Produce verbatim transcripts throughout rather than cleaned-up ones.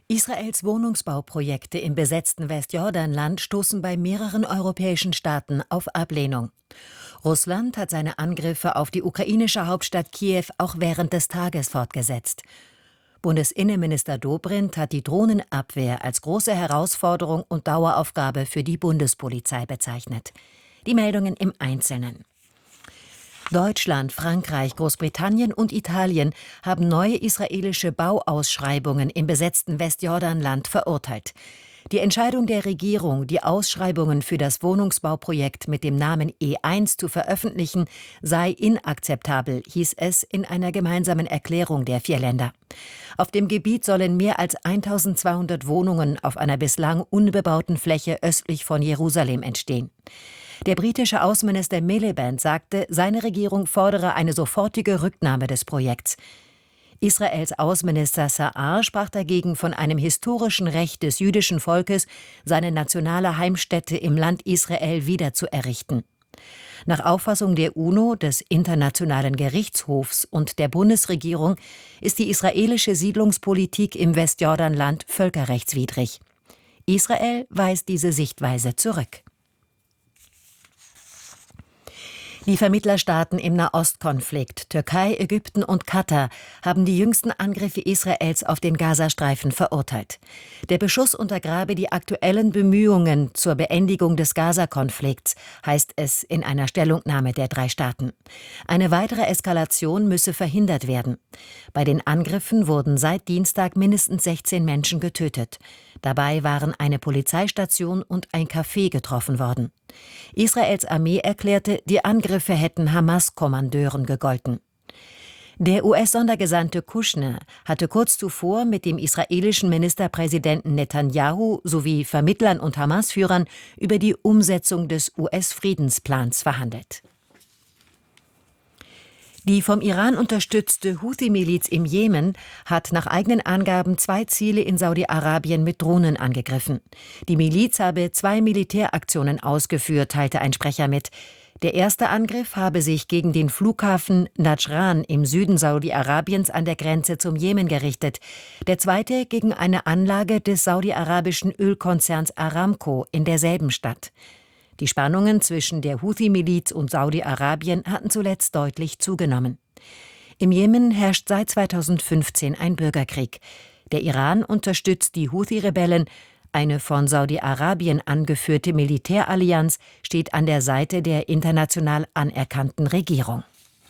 Israels Wohnungsbauprojekte im besetzten Westjordanland stoßen bei mehreren europäischen Staaten auf Ablehnung. Russland hat seine Angriffe auf die ukrainische Hauptstadt Kiew auch während des Tages fortgesetzt. Bundesinnenminister Dobrindt hat die Drohnenabwehr als große Herausforderung und Daueraufgabe für die Bundespolizei bezeichnet. Die Meldungen im Einzelnen. Deutschland, Frankreich, Großbritannien und Italien haben neue israelische Bauausschreibungen im besetzten Westjordanland verurteilt. Die Entscheidung der Regierung, die Ausschreibungen für das Wohnungsbauprojekt mit dem Namen E eins zu veröffentlichen, sei inakzeptabel, hieß es in einer gemeinsamen Erklärung der vier Länder. Auf dem Gebiet sollen mehr als eintausendzweihundert Wohnungen auf einer bislang unbebauten Fläche östlich von Jerusalem entstehen. Der britische Außenminister Miliband sagte, seine Regierung fordere eine sofortige Rücknahme des Projekts. Israels Außenminister Sa'ar sprach dagegen von einem historischen Recht des jüdischen Volkes, seine nationale Heimstätte im Land Israel wieder zu errichten. Nach Auffassung der UNO, des Internationalen Gerichtshofs und der Bundesregierung ist die israelische Siedlungspolitik im Westjordanland völkerrechtswidrig. Israel weist diese Sichtweise zurück. Die Vermittlerstaaten im Nahostkonflikt, Türkei, Ägypten und Katar, haben die jüngsten Angriffe Israels auf den Gazastreifen verurteilt. Der Beschuss untergrabe die aktuellen Bemühungen zur Beendigung des Gaza-Konflikts, heißt es in einer Stellungnahme der drei Staaten. Eine weitere Eskalation müsse verhindert werden. Bei den Angriffen wurden seit Dienstag mindestens sechzehn Menschen getötet. Dabei waren eine Polizeistation und ein Café getroffen worden. Israels Armee erklärte, die Angriffe hätten Hamas-Kommandeuren gegolten. Der U S-Sondergesandte Kushner hatte kurz zuvor mit dem israelischen Ministerpräsidenten Netanyahu sowie Vermittlern und Hamas-Führern über die Umsetzung des U S-Friedensplans verhandelt. Die vom Iran unterstützte Houthi-Miliz im Jemen hat nach eigenen Angaben zwei Ziele in Saudi-Arabien mit Drohnen angegriffen. Die Miliz habe zwei Militäraktionen ausgeführt, teilte ein Sprecher mit. Der erste Angriff habe sich gegen den Flughafen Najran im Süden Saudi-Arabiens an der Grenze zum Jemen gerichtet. Der zweite gegen eine Anlage des saudi-arabischen Ölkonzerns Aramco in derselben Stadt. Die Spannungen zwischen der Houthi-Miliz und Saudi-Arabien hatten zuletzt deutlich zugenommen. Im Jemen herrscht seit zweitausendfünfzehn ein Bürgerkrieg. Der Iran unterstützt die Houthi-Rebellen. Eine von Saudi-Arabien angeführte Militärallianz steht an der Seite der international anerkannten Regierung.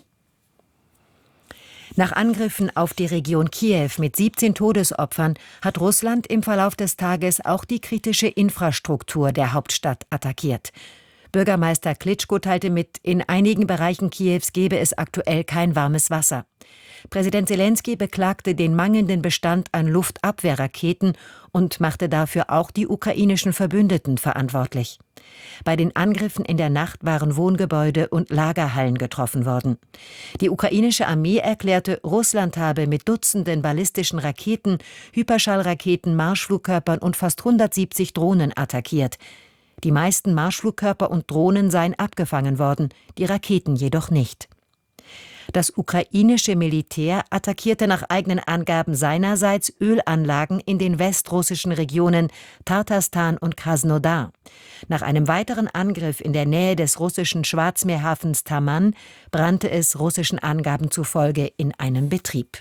Nach Angriffen auf die Region Kiew mit siebzehn Todesopfern hat Russland im Verlauf des Tages auch die kritische Infrastruktur der Hauptstadt attackiert. Bürgermeister Klitschko teilte mit, in einigen Bereichen Kiews gebe es aktuell kein warmes Wasser. Präsident Selenskyj beklagte den mangelnden Bestand an Luftabwehrraketen und machte dafür auch die ukrainischen Verbündeten verantwortlich. Bei den Angriffen in der Nacht waren Wohngebäude und Lagerhallen getroffen worden. Die ukrainische Armee erklärte, Russland habe mit Dutzenden ballistischen Raketen, Hyperschallraketen, Marschflugkörpern und fast hundertsiebzig Drohnen attackiert. Die meisten Marschflugkörper und Drohnen seien abgefangen worden, die Raketen jedoch nicht. Das ukrainische Militär attackierte nach eigenen Angaben seinerseits Ölanlagen in den westrussischen Regionen Tatarstan und Krasnodar. Nach einem weiteren Angriff in der Nähe des russischen Schwarzmeerhafens Taman brannte es russischen Angaben zufolge in einem Betrieb.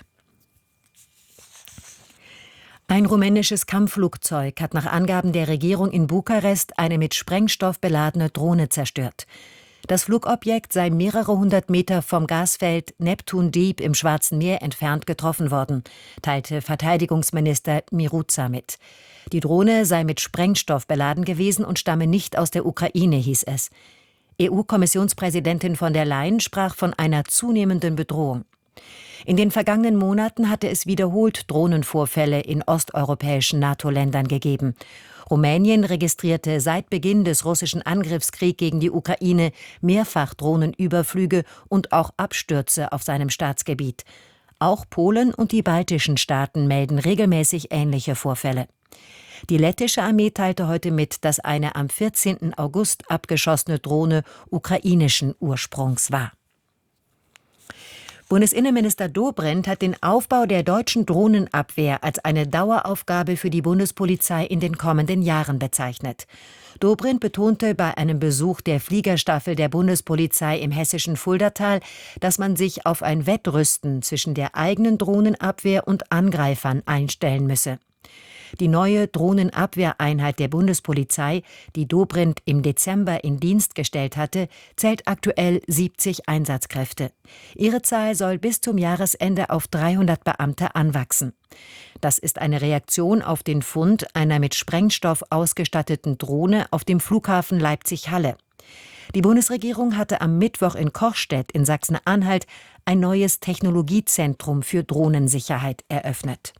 Ein rumänisches Kampfflugzeug hat nach Angaben der Regierung in Bukarest eine mit Sprengstoff beladene Drohne zerstört. Das Flugobjekt sei mehrere hundert Meter vom Gasfeld Neptun Deep im Schwarzen Meer entfernt getroffen worden, teilte Verteidigungsminister Miruța mit. Die Drohne sei mit Sprengstoff beladen gewesen und stamme nicht aus der Ukraine, hieß es. E U-Kommissionspräsidentin von der Leyen sprach von einer zunehmenden Bedrohung. In den vergangenen Monaten hatte es wiederholt Drohnenvorfälle in osteuropäischen NATO-Ländern gegeben. Rumänien registrierte seit Beginn des russischen Angriffskriegs gegen die Ukraine mehrfach Drohnenüberflüge und auch Abstürze auf seinem Staatsgebiet. Auch Polen und die baltischen Staaten melden regelmäßig ähnliche Vorfälle. Die lettische Armee teilte heute mit, dass eine am vierzehnten August abgeschossene Drohne ukrainischen Ursprungs war. Bundesinnenminister Dobrindt hat den Aufbau der deutschen Drohnenabwehr als eine Daueraufgabe für die Bundespolizei in den kommenden Jahren bezeichnet. Dobrindt betonte bei einem Besuch der Fliegerstaffel der Bundespolizei im hessischen Fuldatal, dass man sich auf ein Wettrüsten zwischen der eigenen Drohnenabwehr und Angreifern einstellen müsse. Die neue Drohnenabwehreinheit der Bundespolizei, die Dobrindt im Dezember in Dienst gestellt hatte, zählt aktuell siebzig Einsatzkräfte. Ihre Zahl soll bis zum Jahresende auf dreihundert Beamte anwachsen. Das ist eine Reaktion auf den Fund einer mit Sprengstoff ausgestatteten Drohne auf dem Flughafen Leipzig-Halle. Die Bundesregierung hatte am Mittwoch in Kochstedt in Sachsen-Anhalt ein neues Technologiezentrum für Drohnensicherheit eröffnet.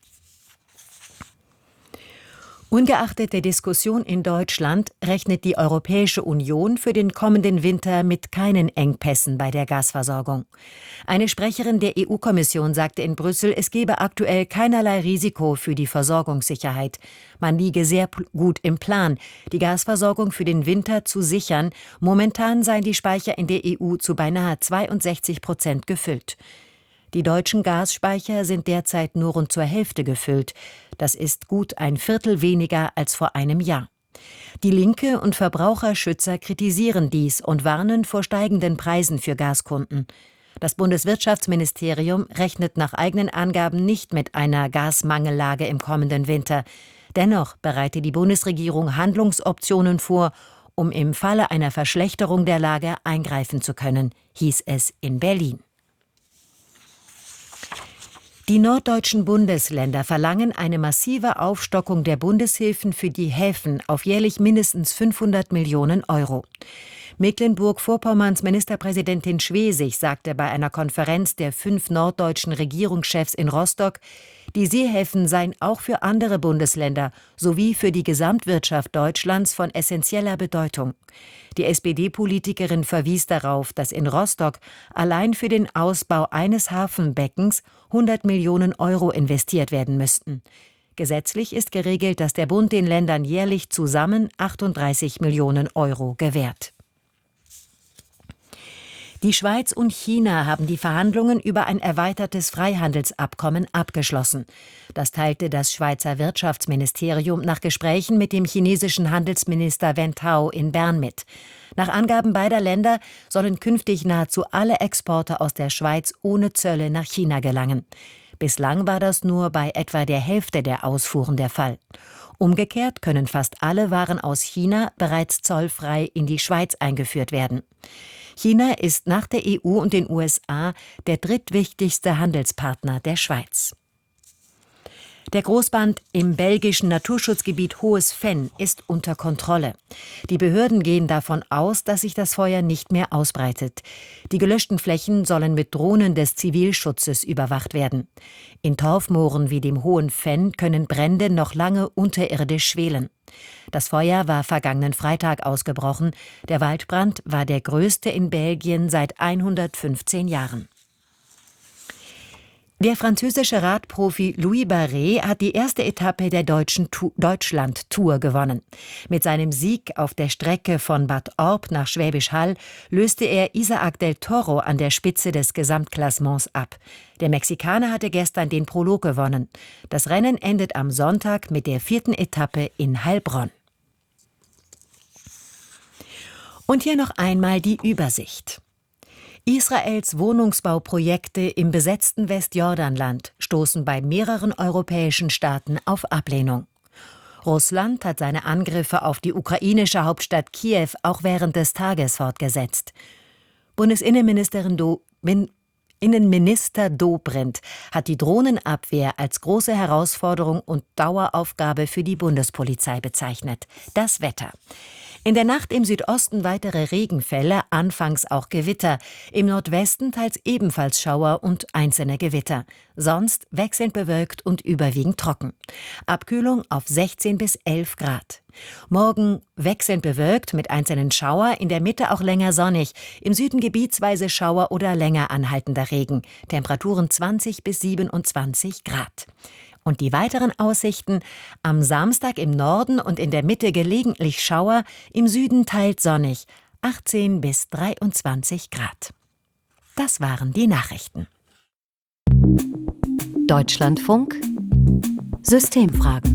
Ungeachtet der Diskussion in Deutschland rechnet die Europäische Union für den kommenden Winter mit keinen Engpässen bei der Gasversorgung. Eine Sprecherin der E U-Kommission sagte in Brüssel, es gebe aktuell keinerlei Risiko für die Versorgungssicherheit. Man liege sehr gut im Plan, die Gasversorgung für den Winter zu sichern. Momentan seien die Speicher in der E U zu beinahe zweiundsechzig Prozent gefüllt. Die deutschen Gasspeicher sind derzeit nur rund zur Hälfte gefüllt. Das ist gut ein Viertel weniger als vor einem Jahr. Die Linke und Verbraucherschützer kritisieren dies und warnen vor steigenden Preisen für Gaskunden. Das Bundeswirtschaftsministerium rechnet nach eigenen Angaben nicht mit einer Gasmangellage im kommenden Winter. Dennoch bereite die Bundesregierung Handlungsoptionen vor, um im Falle einer Verschlechterung der Lage eingreifen zu können, hieß es in Berlin. Die norddeutschen Bundesländer verlangen eine massive Aufstockung der Bundeshilfen für die Häfen auf jährlich mindestens fünfhundert Millionen Euro. Mecklenburg-Vorpommerns Ministerpräsidentin Schwesig sagte bei einer Konferenz der fünf norddeutschen Regierungschefs in Rostock, die Seehäfen seien auch für andere Bundesländer sowie für die Gesamtwirtschaft Deutschlands von essentieller Bedeutung. Die S P D-Politikerin verwies darauf, dass in Rostock allein für den Ausbau eines Hafenbeckens hundert Millionen Euro investiert werden müssten. Gesetzlich ist geregelt, dass der Bund den Ländern jährlich zusammen achtunddreißig Millionen Euro gewährt. Die Schweiz und China haben die Verhandlungen über ein erweitertes Freihandelsabkommen abgeschlossen. Das teilte das Schweizer Wirtschaftsministerium nach Gesprächen mit dem chinesischen Handelsminister Wen Tao in Bern mit. Nach Angaben beider Länder sollen künftig nahezu alle Exporte aus der Schweiz ohne Zölle nach China gelangen. Bislang war das nur bei etwa der Hälfte der Ausfuhren der Fall. Umgekehrt können fast alle Waren aus China bereits zollfrei in die Schweiz eingeführt werden. China ist nach der E U und den U S A der drittwichtigste Handelspartner der Schweiz. Der Großbrand im belgischen Naturschutzgebiet Hohes Venn ist unter Kontrolle. Die Behörden gehen davon aus, dass sich das Feuer nicht mehr ausbreitet. Die gelöschten Flächen sollen mit Drohnen des Zivilschutzes überwacht werden. In Torfmooren wie dem Hohen Venn können Brände noch lange unterirdisch schwelen. Das Feuer war vergangenen Freitag ausgebrochen. Der Waldbrand war der größte in Belgien seit hundertfünfzehn Jahren. Der französische Radprofi Louis Barret hat die erste Etappe der deutschen Tu- Deutschland-Tour gewonnen. Mit seinem Sieg auf der Strecke von Bad Orb nach Schwäbisch Hall löste er Isaac del Toro an der Spitze des Gesamtklassements ab. Der Mexikaner hatte gestern den Prolog gewonnen. Das Rennen endet am Sonntag mit der vierten Etappe in Heilbronn. Und hier noch einmal die Übersicht. Israels Wohnungsbauprojekte im besetzten Westjordanland stoßen bei mehreren europäischen Staaten auf Ablehnung. Russland hat seine Angriffe auf die ukrainische Hauptstadt Kiew auch während des Tages fortgesetzt. Bundesinnenministerin Do Min Innenminister Dobrindt hat die Drohnenabwehr als große Herausforderung und Daueraufgabe für die Bundespolizei bezeichnet. Das Wetter. In der Nacht im Südosten weitere Regenfälle, anfangs auch Gewitter. Im Nordwesten teils ebenfalls Schauer und einzelne Gewitter. Sonst wechselnd bewölkt und überwiegend trocken. Abkühlung auf sechzehn bis elf Grad. Morgen wechselnd bewölkt mit einzelnen Schauer, in der Mitte auch länger sonnig. Im Süden gebietsweise Schauer oder länger anhaltender Regen. Temperaturen zwanzig bis siebenundzwanzig Grad. Und die weiteren Aussichten: am Samstag im Norden und in der Mitte gelegentlich Schauer, im Süden teils sonnig, achtzehn bis dreiundzwanzig Grad. Das waren die Nachrichten. Deutschlandfunk Systemfragen.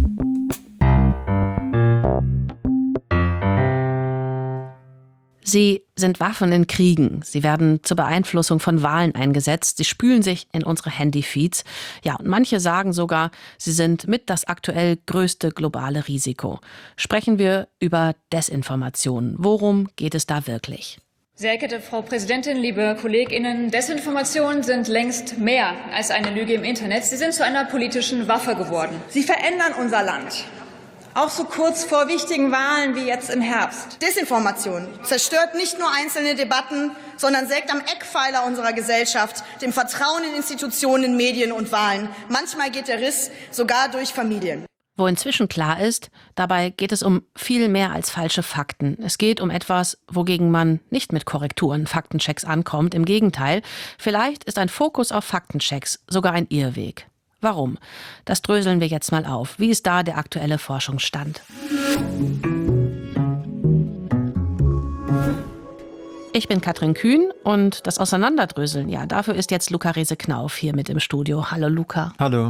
Sie sind Waffen in Kriegen. Sie werden zur Beeinflussung von Wahlen eingesetzt. Sie spülen sich in unsere Handyfeeds. Ja, und manche sagen sogar, sie sind mit das aktuell größte globale Risiko. Sprechen wir über Desinformation. Worum geht es da wirklich? Sehr geehrte Frau Präsidentin, liebe KollegInnen, Desinformationen sind längst mehr als eine Lüge im Internet. Sie sind zu einer politischen Waffe geworden. Sie verändern unser Land. Auch so kurz vor wichtigen Wahlen wie jetzt im Herbst. Desinformation zerstört nicht nur einzelne Debatten, sondern sägt am Eckpfeiler unserer Gesellschaft, dem Vertrauen in Institutionen, Medien und Wahlen. Manchmal geht der Riss sogar durch Familien. Wo inzwischen klar ist, dabei geht es um viel mehr als falsche Fakten. Es geht um etwas, wogegen man nicht mit Korrekturen, Faktenchecks ankommt. Im Gegenteil, vielleicht ist ein Fokus auf Faktenchecks sogar ein Irrweg. Warum? Das dröseln wir jetzt mal auf. Wie ist da der aktuelle Forschungsstand? Ich bin Katrin Kühn und das Auseinanderdröseln, ja, dafür ist jetzt Luca Rehse-Knauf hier mit im Studio. Hallo Luca. Hallo.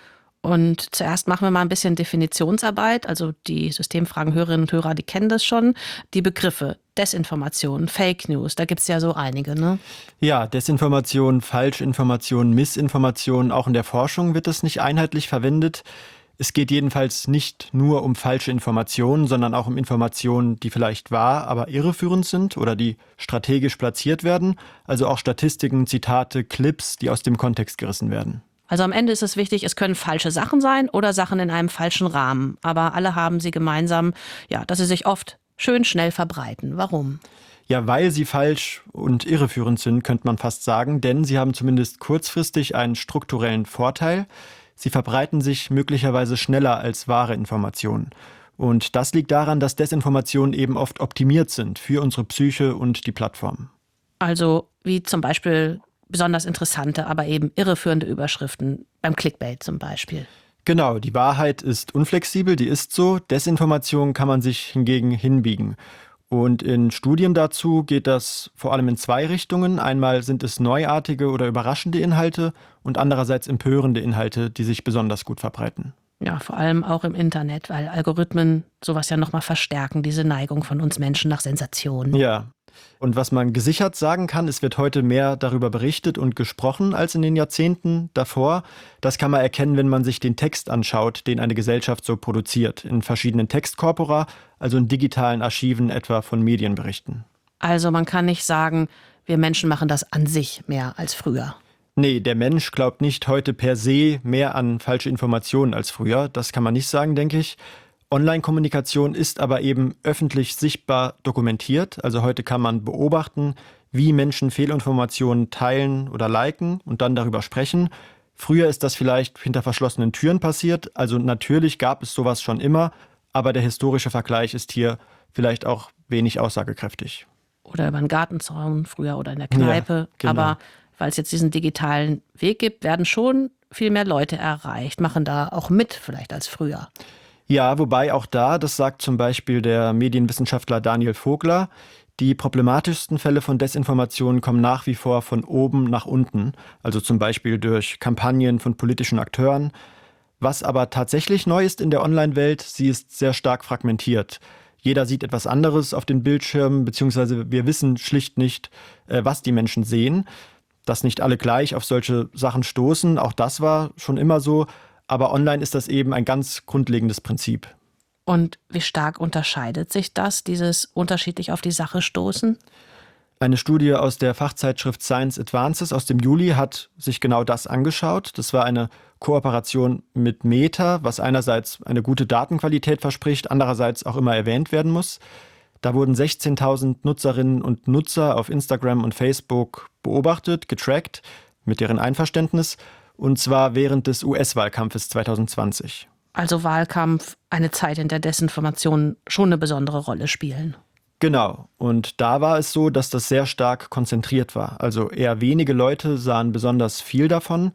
Und zuerst machen wir mal ein bisschen Definitionsarbeit. Also die Systemfragen-Hörerinnen und Hörer, die kennen das schon. Die Begriffe Desinformation, Fake News, da gibt es ja so einige, ne? Ja, Desinformation, Falschinformation, Missinformation, auch in der Forschung wird das nicht einheitlich verwendet. Es geht jedenfalls nicht nur um falsche Informationen, sondern auch um Informationen, die vielleicht wahr, aber irreführend sind oder die strategisch platziert werden. Also auch Statistiken, Zitate, Clips, die aus dem Kontext gerissen werden. Also am Ende ist es wichtig, es können falsche Sachen sein oder Sachen in einem falschen Rahmen. Aber alle haben sie gemeinsam, ja, dass sie sich oft schön schnell verbreiten. Warum? Ja, weil sie falsch und irreführend sind, könnte man fast sagen, denn sie haben zumindest kurzfristig einen strukturellen Vorteil. Sie verbreiten sich möglicherweise schneller als wahre Informationen. Und das liegt daran, dass Desinformationen eben oft optimiert sind für unsere Psyche und die Plattform. Also wie zum Beispiel besonders interessante, aber eben irreführende Überschriften, beim Clickbait zum Beispiel. Genau, die Wahrheit ist unflexibel, die ist so. Desinformation kann man sich hingegen hinbiegen. Und in Studien dazu geht das vor allem in zwei Richtungen. Einmal sind es neuartige oder überraschende Inhalte und andererseits empörende Inhalte, die sich besonders gut verbreiten. Ja, vor allem auch im Internet, weil Algorithmen sowas ja nochmal verstärken, diese Neigung von uns Menschen nach Sensation. Ja. Und was man gesichert sagen kann, es wird heute mehr darüber berichtet und gesprochen als in den Jahrzehnten davor. Das kann man erkennen, wenn man sich den Text anschaut, den eine Gesellschaft so produziert, in verschiedenen Textkorpora, also in digitalen Archiven etwa von Medienberichten. Also man kann nicht sagen, wir Menschen machen das an sich mehr als früher. Nee, der Mensch glaubt nicht heute per se mehr an falsche Informationen als früher. Das kann man nicht sagen, denke ich. Online-Kommunikation ist aber eben öffentlich sichtbar dokumentiert. Also heute kann man beobachten, wie Menschen Fehlinformationen teilen oder liken und dann darüber sprechen. Früher ist das vielleicht hinter verschlossenen Türen passiert. Also natürlich gab es sowas schon immer, aber der historische Vergleich ist hier vielleicht auch wenig aussagekräftig. Oder über einen Gartenzaun früher oder in der Kneipe. Ja, genau. Aber weil es jetzt diesen digitalen Weg gibt, werden schon viel mehr Leute erreicht, machen da auch mit vielleicht als früher. Ja, wobei auch da, das sagt zum Beispiel der Medienwissenschaftler Daniel Vogler, die problematischsten Fälle von Desinformation kommen nach wie vor von oben nach unten, also zum Beispiel durch Kampagnen von politischen Akteuren. Was aber tatsächlich neu ist in der Online-Welt, sie ist sehr stark fragmentiert. Jeder sieht etwas anderes auf den Bildschirmen, beziehungsweise wir wissen schlicht nicht, was die Menschen sehen. Dass nicht alle gleich auf solche Sachen stoßen, auch das war schon immer so. Aber online ist das eben ein ganz grundlegendes Prinzip. Und wie stark unterscheidet sich das, dieses unterschiedlich auf die Sache stoßen? Eine Studie aus der Fachzeitschrift Science Advances aus dem Juli hat sich genau das angeschaut. Das war eine Kooperation mit Meta, was einerseits eine gute Datenqualität verspricht, andererseits auch immer erwähnt werden muss. Da wurden sechzehntausend Nutzerinnen und Nutzer auf Instagram und Facebook beobachtet, getrackt, mit deren Einverständnis. Und zwar während des U S-Wahlkampfes zwanzig zwanzig. Also Wahlkampf, eine Zeit, in der Desinformationen schon eine besondere Rolle spielen. Genau. Und da war es so, dass das sehr stark konzentriert war. Also eher wenige Leute sahen besonders viel davon.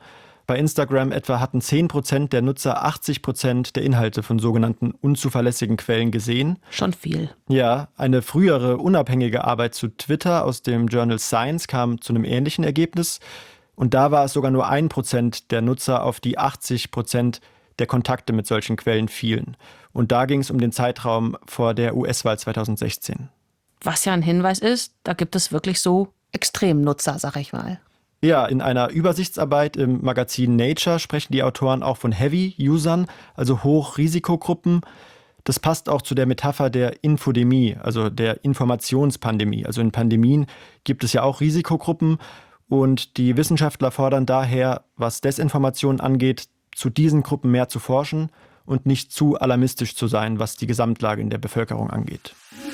Bei Instagram etwa hatten zehn Prozent der Nutzer achtzig Prozent der Inhalte von sogenannten unzuverlässigen Quellen gesehen. Schon viel. Ja, eine frühere unabhängige Arbeit zu Twitter aus dem Journal Science kam zu einem ähnlichen Ergebnis. Und da war es sogar nur ein Prozent der Nutzer, auf die achtzig Prozent der Kontakte mit solchen Quellen fielen. Und da ging es um den Zeitraum vor der U S-Wahl zweitausendsechzehn. Was ja ein Hinweis ist, da gibt es wirklich so Extremnutzer, sag ich mal. Ja, in einer Übersichtsarbeit im Magazin Nature sprechen die Autoren auch von Heavy-Usern, also Hochrisikogruppen. Das passt auch zu der Metapher der Infodemie, also der Informationspandemie. Also in Pandemien gibt es ja auch Risikogruppen und die Wissenschaftler fordern daher, was Desinformation angeht, zu diesen Gruppen mehr zu forschen und nicht zu alarmistisch zu sein, was die Gesamtlage in der Bevölkerung angeht.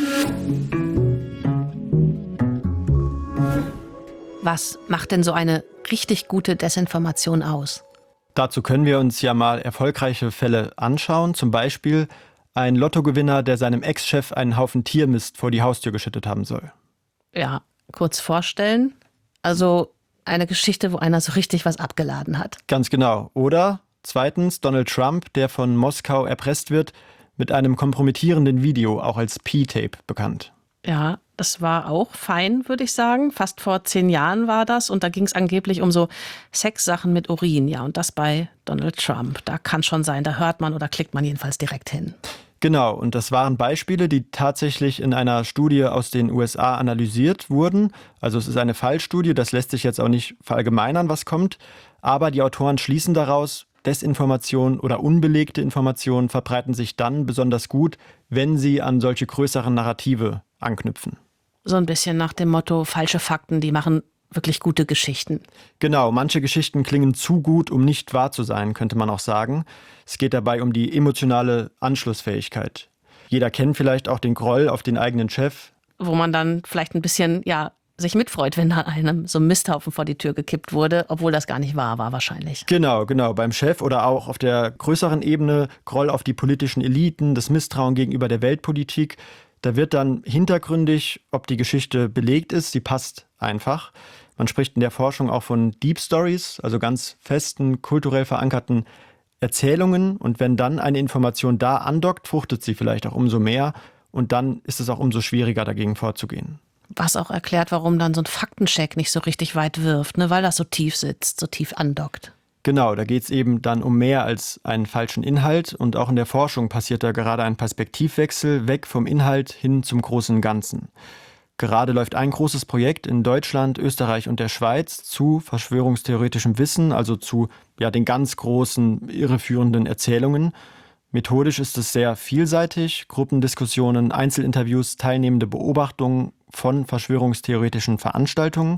Was macht denn so eine richtig gute Desinformation aus? Dazu können wir uns ja mal erfolgreiche Fälle anschauen. Zum Beispiel ein Lottogewinner, der seinem Ex-Chef einen Haufen Tiermist vor die Haustür geschüttet haben soll. Ja, kurz vorstellen. Also eine Geschichte, wo einer so richtig was abgeladen hat. Ganz genau. Oder zweitens Donald Trump, der von Moskau erpresst wird, mit einem kompromittierenden Video, auch als P-Tape bekannt. Ja, das war auch fein, würde ich sagen. Fast vor zehn Jahren war das. Und da ging es angeblich um so Sexsachen mit Urin. Ja, und das bei Donald Trump. Da kann schon sein, da hört man oder klickt man jedenfalls direkt hin. Genau, und das waren Beispiele, die tatsächlich in einer Studie aus den U S A analysiert wurden. Also es ist eine Fallstudie, das lässt sich jetzt auch nicht verallgemeinern, was kommt. Aber die Autoren schließen daraus, Desinformation oder unbelegte Informationen verbreiten sich dann besonders gut, wenn sie an solche größeren Narrative anknüpfen. So ein bisschen nach dem Motto, falsche Fakten, die machen wirklich gute Geschichten. Genau, manche Geschichten klingen zu gut, um nicht wahr zu sein, könnte man auch sagen. Es geht dabei um die emotionale Anschlussfähigkeit. Jeder kennt vielleicht auch den Groll auf den eigenen Chef. Wo man dann vielleicht ein bisschen, ja, sich mitfreut, wenn da einem so ein Misthaufen vor die Tür gekippt wurde, obwohl das gar nicht wahr war wahrscheinlich. Genau, genau, beim Chef oder auch auf der größeren Ebene Groll auf die politischen Eliten, das Misstrauen gegenüber der Weltpolitik. Da wird dann hintergründig, ob die Geschichte belegt ist, sie passt einfach. Man spricht in der Forschung auch von Deep Stories, also ganz festen, kulturell verankerten Erzählungen. Und wenn dann eine Information da andockt, fruchtet sie vielleicht auch umso mehr. Und dann ist es auch umso schwieriger, dagegen vorzugehen. Was auch erklärt, warum dann so ein Faktencheck nicht so richtig weit wirft, ne? Weil das so tief sitzt, so tief andockt. Genau, da geht es eben dann um mehr als einen falschen Inhalt. Und auch in der Forschung passiert da gerade ein Perspektivwechsel weg vom Inhalt hin zum großen Ganzen. Gerade läuft ein großes Projekt in Deutschland, Österreich und der Schweiz zu verschwörungstheoretischem Wissen, also zu ja, den ganz großen, irreführenden Erzählungen. Methodisch ist es sehr vielseitig, Gruppendiskussionen, Einzelinterviews, teilnehmende Beobachtungen von verschwörungstheoretischen Veranstaltungen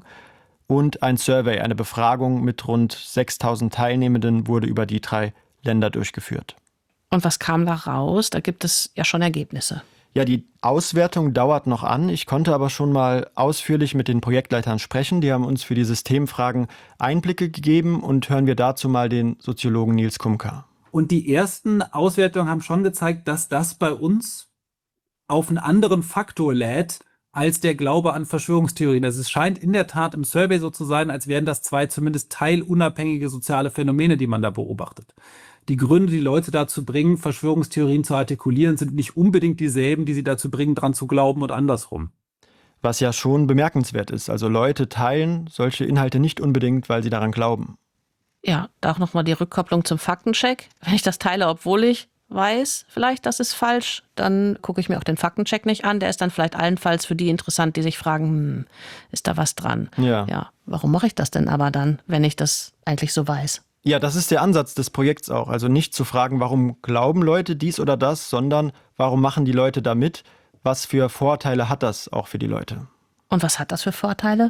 und ein Survey, eine Befragung mit rund sechstausend Teilnehmenden wurde über die drei Länder durchgeführt. Und was kam da raus? Da gibt es ja schon Ergebnisse. Ja, die Auswertung dauert noch an. Ich konnte aber schon mal ausführlich mit den Projektleitern sprechen. Die haben uns für die Systemfragen Einblicke gegeben und hören wir dazu mal den Soziologen Nils Kumka. Und die ersten Auswertungen haben schon gezeigt, dass das bei uns auf einen anderen Faktor lädt als der Glaube an Verschwörungstheorien. Also es scheint in der Tat im Survey so zu sein, als wären das zwei zumindest teilunabhängige soziale Phänomene, die man da beobachtet. Die Gründe, die Leute dazu bringen, Verschwörungstheorien zu artikulieren, sind nicht unbedingt dieselben, die sie dazu bringen, dran zu glauben und andersrum. Was ja schon bemerkenswert ist. Also Leute teilen solche Inhalte nicht unbedingt, weil sie daran glauben. Ja, da auch nochmal die Rückkopplung zum Faktencheck. Wenn ich das teile, obwohl ich weiß, vielleicht, das ist falsch, dann gucke ich mir auch den Faktencheck nicht an. Der ist dann vielleicht allenfalls für die interessant, die sich fragen, hm, ist da was dran? Ja. Ja, warum mache ich das denn aber dann, wenn ich das eigentlich so weiß? Ja, das ist der Ansatz des Projekts auch. Also nicht zu fragen, warum glauben Leute dies oder das, sondern warum machen die Leute da mit? Was für Vorteile hat das auch für die Leute? Und was hat das für Vorteile?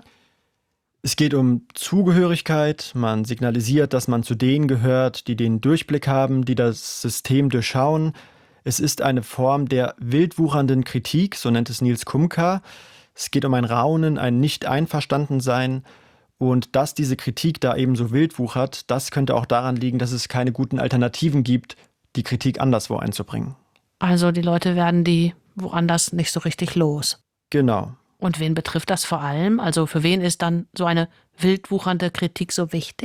Es geht um Zugehörigkeit. Man signalisiert, dass man zu denen gehört, die den Durchblick haben, die das System durchschauen. Es ist eine Form der wildwuchernden Kritik, so nennt es Nils Kumka. Es geht um ein Raunen, ein Nicht-Einverstanden-Sein. Und dass diese Kritik da eben so wild wuchert, das könnte auch daran liegen, dass es keine guten Alternativen gibt, die Kritik anderswo einzubringen. Also die Leute werden die woanders nicht so richtig los. Genau. Und wen betrifft das vor allem? Also für wen ist dann so eine wildwuchernde Kritik so wichtig?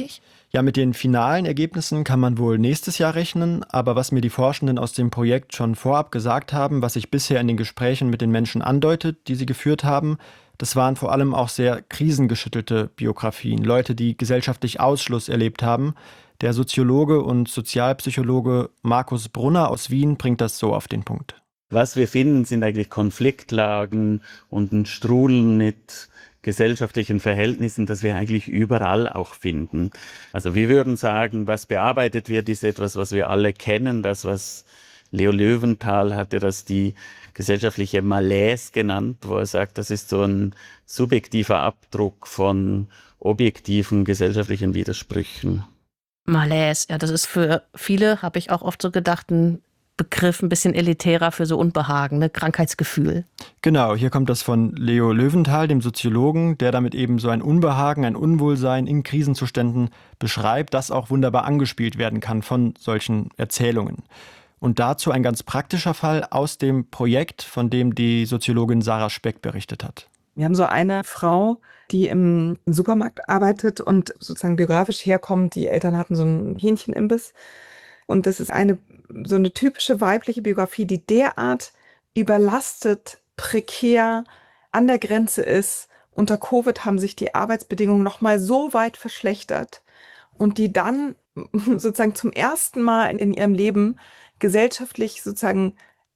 Ja, mit den finalen Ergebnissen kann man wohl nächstes Jahr rechnen, aber was mir die Forschenden aus dem Projekt schon vorab gesagt haben, was sich bisher in den Gesprächen mit den Menschen andeutet, die sie geführt haben, das waren vor allem auch sehr krisengeschüttelte Biografien, Leute, die gesellschaftlich Ausschluss erlebt haben. Der Soziologe und Sozialpsychologe Markus Brunner aus Wien bringt das so auf den Punkt. Was wir finden, sind eigentlich Konfliktlagen und ein Strudeln mit gesellschaftlichen Verhältnissen, das wir eigentlich überall auch finden. Also wir würden sagen, was bearbeitet wird, ist etwas, was wir alle kennen. Das, was Leo Löwenthal hatte, das die gesellschaftliche Malaise genannt, wo er sagt, das ist so ein subjektiver Abdruck von objektiven gesellschaftlichen Widersprüchen. Malaise, ja, das ist für viele, habe ich auch oft so gedacht, ein Begriff ein bisschen elitärer für so Unbehagen, ne? Krankheitsgefühl. Genau, hier kommt das von Leo Löwenthal, dem Soziologen, der damit eben so ein Unbehagen, ein Unwohlsein in Krisenzuständen beschreibt, das auch wunderbar angespielt werden kann von solchen Erzählungen. Und dazu ein ganz praktischer Fall aus dem Projekt, von dem die Soziologin Sarah Speck berichtet hat. Wir haben so eine Frau, die im Supermarkt arbeitet und sozusagen biografisch herkommt. Die Eltern hatten so einen Hähnchenimbiss. Und das ist eine so eine typische weibliche Biografie, die derart überlastet, prekär, an der Grenze ist. Unter Covid haben sich die Arbeitsbedingungen noch mal so weit verschlechtert und die dann sozusagen zum ersten Mal in ihrem Leben gesellschaftlich sozusagen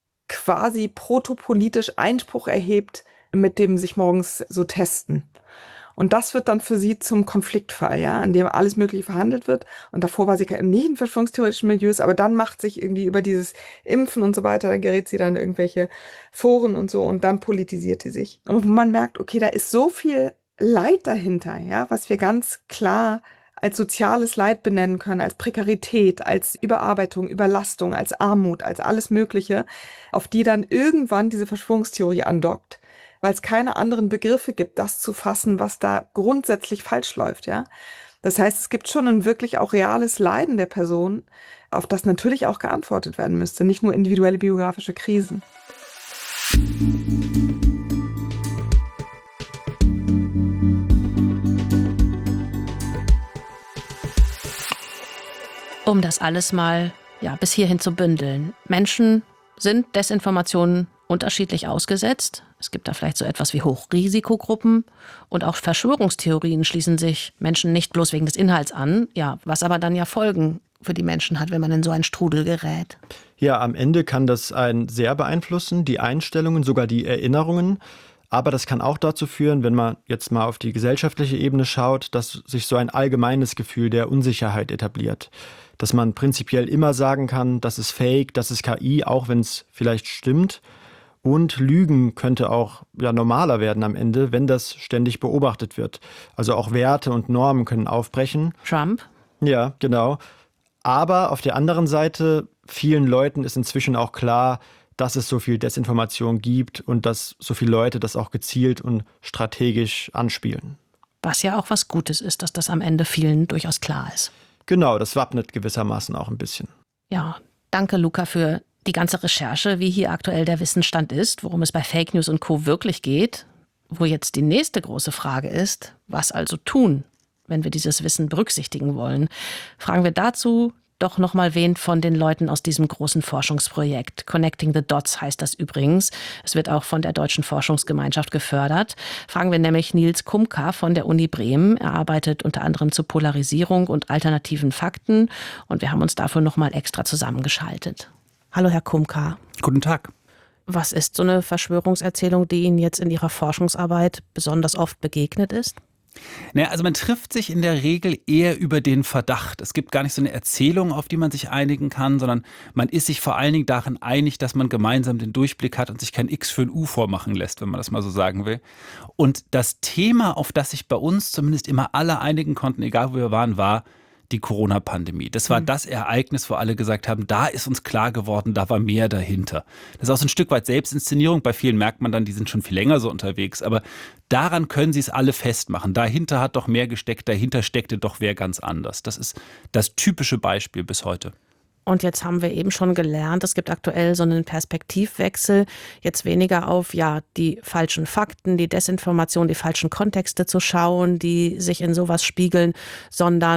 quasi protopolitisch Einspruch erhebt, mit dem sich morgens so testen. Und das wird dann für sie zum Konfliktfall, ja, an dem alles Mögliche verhandelt wird. Und davor war sie nicht in verschwörungstheoretischen Milieus, aber dann macht sich irgendwie über dieses Impfen und so weiter, da gerät sie dann in irgendwelche Foren und so und dann politisiert sie sich. Und man merkt, okay, da ist so viel Leid dahinter, ja, was wir ganz klar als soziales Leid benennen können, als Prekarität, als Überarbeitung, Überlastung, als Armut, als alles Mögliche, auf die dann irgendwann diese Verschwörungstheorie andockt, weil es keine anderen Begriffe gibt, das zu fassen, was da grundsätzlich falsch läuft, ja. Das heißt, es gibt schon ein wirklich auch reales Leiden der Person, auf das natürlich auch geantwortet werden müsste, nicht nur individuelle biografische Krisen. Um das alles mal ja, bis hierhin zu bündeln. Menschen sind Desinformationen unterschiedlich ausgesetzt. Es gibt da vielleicht so etwas wie Hochrisikogruppen und auch Verschwörungstheorien schließen sich Menschen nicht bloß wegen des Inhalts an, ja, was aber dann ja Folgen für die Menschen hat, wenn man in so einen Strudel gerät. Ja, am Ende kann das einen sehr beeinflussen, die Einstellungen, sogar die Erinnerungen. Aber das kann auch dazu führen, wenn man jetzt mal auf die gesellschaftliche Ebene schaut, dass sich so ein allgemeines Gefühl der Unsicherheit etabliert. Dass man prinzipiell immer sagen kann, das ist Fake, das ist K I, auch wenn es vielleicht stimmt. Und Lügen könnte auch ja, normaler werden am Ende, wenn das ständig beobachtet wird. Also auch Werte und Normen können aufbrechen. Trump? Ja, genau. Aber auf der anderen Seite, vielen Leuten ist inzwischen auch klar, dass es so viel Desinformation gibt und dass so viele Leute das auch gezielt und strategisch anspielen. Was ja auch was Gutes ist, dass das am Ende vielen durchaus klar ist. Genau, das wappnet gewissermaßen auch ein bisschen. Ja, danke Luca für die ganze Recherche, wie hier aktuell der Wissensstand ist, worum es bei Fake News und Co. wirklich geht. Wo jetzt die nächste große Frage ist, was also tun, wenn wir dieses Wissen berücksichtigen wollen? Fragen wir dazu doch noch mal wen von den Leuten aus diesem großen Forschungsprojekt. Connecting the Dots heißt das übrigens. Es wird auch von der Deutschen Forschungsgemeinschaft gefördert. Fragen wir nämlich Nils Kumka von der Uni Bremen. Er arbeitet unter anderem zu Polarisierung und alternativen Fakten. Und wir haben uns dafür noch mal extra zusammengeschaltet. Hallo, Herr Kumka. Guten Tag. Was ist so eine Verschwörungserzählung, die Ihnen jetzt in Ihrer Forschungsarbeit besonders oft begegnet ist? Naja, also man trifft sich in der Regel eher über den Verdacht. Es gibt gar nicht so eine Erzählung, auf die man sich einigen kann, sondern man ist sich vor allen Dingen darin einig, dass man gemeinsam den Durchblick hat und sich kein X für ein U vormachen lässt, wenn man das mal so sagen will. Und das Thema, auf das sich bei uns zumindest immer alle einigen konnten, egal wo wir waren, war die Corona-Pandemie. Das war mhm. das Ereignis, wo alle gesagt haben, da ist uns klar geworden, da war mehr dahinter. Das ist auch so ein Stück weit Selbstinszenierung. Bei vielen merkt man dann, die sind schon viel länger so unterwegs. Aber daran können sie es alle festmachen. Dahinter hat doch mehr gesteckt, dahinter steckte doch wer ganz anders. Das ist das typische Beispiel bis heute. Und jetzt haben wir eben schon gelernt, es gibt aktuell so einen Perspektivwechsel, jetzt weniger auf ja die falschen Fakten, die Desinformation, die falschen Kontexte zu schauen, die sich in sowas spiegeln, sondern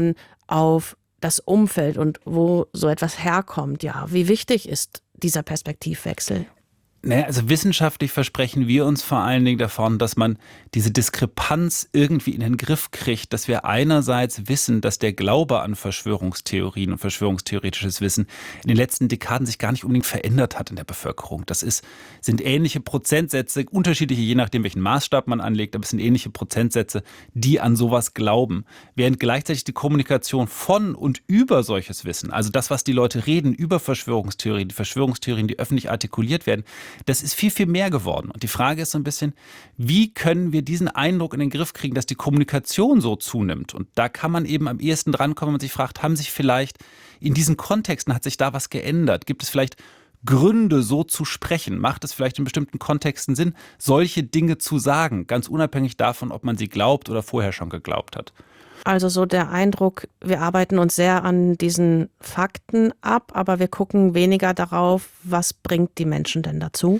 auf das Umfeld und wo so etwas herkommt. Ja, wie wichtig ist dieser Perspektivwechsel? Naja, also wissenschaftlich versprechen wir uns vor allen Dingen davon, dass man diese Diskrepanz irgendwie in den Griff kriegt, dass wir einerseits wissen, dass der Glaube an Verschwörungstheorien und verschwörungstheoretisches Wissen in den letzten Dekaden sich gar nicht unbedingt verändert hat in der Bevölkerung. Das ist, sind ähnliche Prozentsätze, unterschiedliche, je nachdem, welchen Maßstab man anlegt, aber es sind ähnliche Prozentsätze, die an sowas glauben. Während gleichzeitig die Kommunikation von und über solches Wissen, also das, was die Leute reden über Verschwörungstheorien, die Verschwörungstheorien, die öffentlich artikuliert werden, das ist viel, viel mehr geworden. Und die Frage ist so ein bisschen, wie können wir diesen Eindruck in den Griff kriegen, dass die Kommunikation so zunimmt? Und da kann man eben am ehesten drankommen, wenn man sich fragt, haben sich vielleicht in diesen Kontexten, hat sich da was geändert? Gibt es vielleicht Gründe, so zu sprechen? Macht es vielleicht in bestimmten Kontexten Sinn, solche Dinge zu sagen, ganz unabhängig davon, ob man sie glaubt oder vorher schon geglaubt hat? Also so der Eindruck, wir arbeiten uns sehr an diesen Fakten ab, aber wir gucken weniger darauf, was bringt die Menschen denn dazu?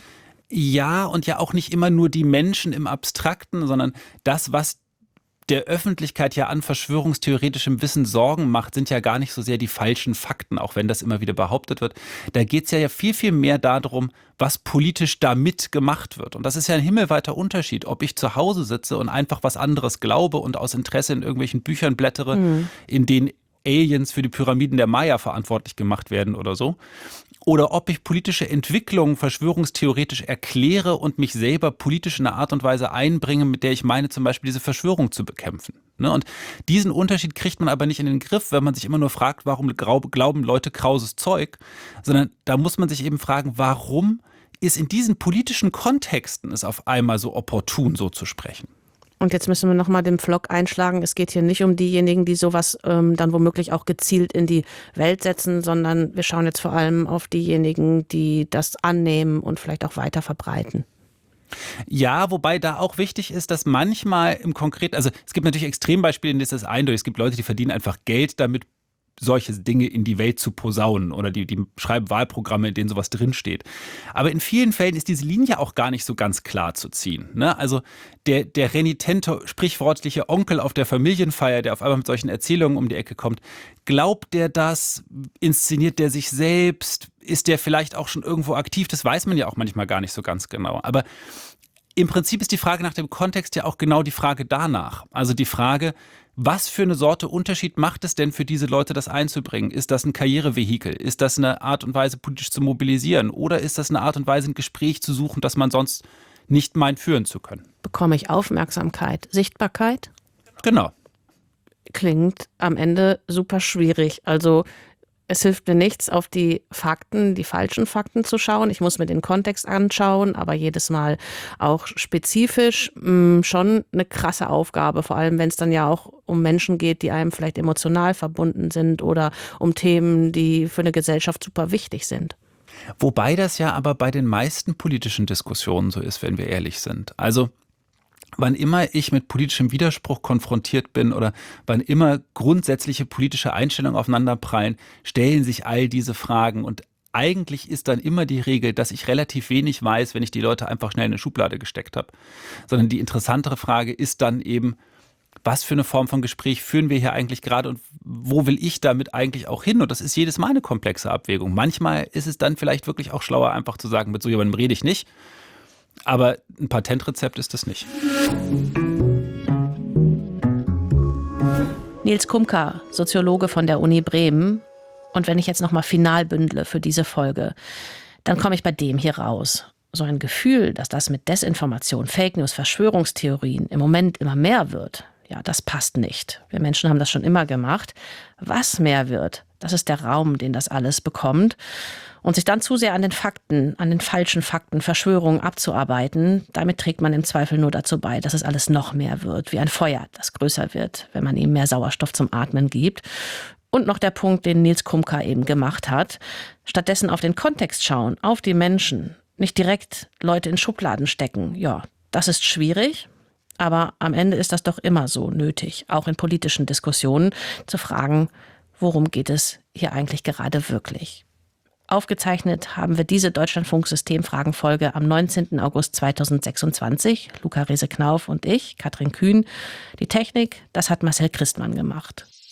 Ja, und ja auch nicht immer nur die Menschen im Abstrakten, sondern das, was der Öffentlichkeit ja an verschwörungstheoretischem Wissen Sorgen macht, sind ja gar nicht so sehr die falschen Fakten, auch wenn das immer wieder behauptet wird. Da geht es ja viel, viel mehr darum, was politisch damit gemacht wird. Und das ist ja ein himmelweiter Unterschied, ob ich zu Hause sitze und einfach was anderes glaube und aus Interesse in irgendwelchen Büchern blättere, mhm. in denen Aliens für die Pyramiden der Maya verantwortlich gemacht werden oder so. Oder ob ich politische Entwicklungen verschwörungstheoretisch erkläre und mich selber politisch in einer Art und Weise einbringe, mit der ich meine, zum Beispiel diese Verschwörung zu bekämpfen. Und diesen Unterschied kriegt man aber nicht in den Griff, wenn man sich immer nur fragt, warum glauben Leute krauses Zeug, sondern da muss man sich eben fragen, warum ist in diesen politischen Kontexten es auf einmal so opportun, so zu sprechen. Und jetzt müssen wir nochmal den Pflock einschlagen. Es geht hier nicht um diejenigen, die sowas ähm, dann womöglich auch gezielt in die Welt setzen, sondern wir schauen jetzt vor allem auf diejenigen, die das annehmen und vielleicht auch weiter verbreiten. Ja, wobei da auch wichtig ist, dass manchmal im Konkreten, also es gibt natürlich Extrembeispiele, in denen ist das eindeutig. Es gibt Leute, die verdienen einfach Geld damit, solche Dinge in die Welt zu posaunen oder die, die schreiben Wahlprogramme, in denen sowas drinsteht. Aber in vielen Fällen ist diese Linie auch gar nicht so ganz klar zu ziehen. Ne? Also der, der renitente, sprichwörtliche Onkel auf der Familienfeier, der auf einmal mit solchen Erzählungen um die Ecke kommt, glaubt der das? Inszeniert der sich selbst? Ist der vielleicht auch schon irgendwo aktiv? Das weiß man ja auch manchmal gar nicht so ganz genau. Aber im Prinzip ist die Frage nach dem Kontext ja auch genau die Frage danach. Also die Frage, was für eine Sorte Unterschied macht es denn für diese Leute, das einzubringen? Ist das ein Karrierevehikel? Ist das eine Art und Weise, politisch zu mobilisieren? Oder ist das eine Art und Weise, ein Gespräch zu suchen, das man sonst nicht meint, führen zu können? Bekomme ich Aufmerksamkeit, Sichtbarkeit? Genau. Klingt am Ende super schwierig. Also es hilft mir nichts, auf die Fakten, die falschen Fakten zu schauen. Ich muss mir den Kontext anschauen, aber jedes Mal auch spezifisch. Mh, schon eine krasse Aufgabe, vor allem wenn es dann ja auch um Menschen geht, die einem vielleicht emotional verbunden sind oder um Themen, die für eine Gesellschaft super wichtig sind. Wobei das ja aber bei den meisten politischen Diskussionen so ist, wenn wir ehrlich sind. Also wann immer ich mit politischem Widerspruch konfrontiert bin oder wann immer grundsätzliche politische Einstellungen aufeinanderprallen, stellen sich all diese Fragen. Und eigentlich ist dann immer die Regel, dass ich relativ wenig weiß, wenn ich die Leute einfach schnell in eine Schublade gesteckt habe. Sondern die interessantere Frage ist dann eben, was für eine Form von Gespräch führen wir hier eigentlich gerade und wo will ich damit eigentlich auch hin? Und das ist jedes Mal eine komplexe Abwägung. Manchmal ist es dann vielleicht wirklich auch schlauer, einfach zu sagen, mit so jemandem rede ich nicht. Aber ein Patentrezept ist das nicht. Nils Kumka, Soziologe von der Uni Bremen. Und wenn ich jetzt nochmal final bündle für diese Folge, dann komme ich bei dem hier raus. So ein Gefühl, dass das mit Desinformation, Fake News, Verschwörungstheorien im Moment immer mehr wird, ja, das passt nicht. Wir Menschen haben das schon immer gemacht. Was mehr wird, das ist der Raum, den das alles bekommt. Und sich dann zu sehr an den Fakten, an den falschen Fakten, Verschwörungen abzuarbeiten, damit trägt man im Zweifel nur dazu bei, dass es alles noch mehr wird, wie ein Feuer, das größer wird, wenn man ihm mehr Sauerstoff zum Atmen gibt. Und noch der Punkt, den Nils Kumka eben gemacht hat, stattdessen auf den Kontext schauen, auf die Menschen, nicht direkt Leute in Schubladen stecken. Ja, das ist schwierig, aber am Ende ist das doch immer so nötig, auch in politischen Diskussionen, zu fragen, worum geht es hier eigentlich gerade wirklich? Aufgezeichnet haben wir diese Deutschlandfunk-Systemfragen-Folge am neunzehnten August zweitausendsechsundzwanzig. Luca Rese-Knauf und ich, Katrin Kühn. Die Technik, das hat Marcel Christmann gemacht.